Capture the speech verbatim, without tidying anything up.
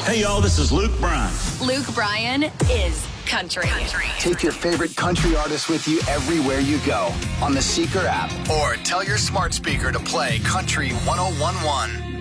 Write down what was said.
Hey, y'all, this is Luke Bryan. Luke Bryan is country. country. Take your favorite country artist with you everywhere you go on the Seeker app, or tell your smart speaker to play Country one oh one one.